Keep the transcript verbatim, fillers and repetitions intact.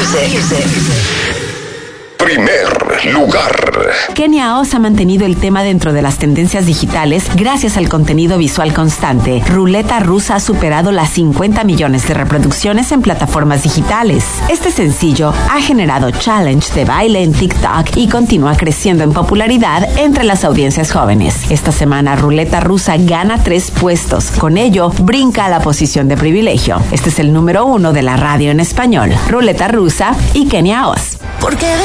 Primer lugar. Kenia Os ha mantenido el tema dentro de las tendencias digitales gracias al contenido visual constante. Ruleta Rusa ha superado las cincuenta millones de reproducciones en plataformas digitales. Este sencillo ha generado challenge de baile en TikTok y continúa creciendo en popularidad entre las audiencias jóvenes. Esta semana Ruleta Rusa gana tres puestos. Con ello, brinca a la posición de privilegio. Este es el número uno de la radio en español. Ruleta Rusa y Kenia Os. Porque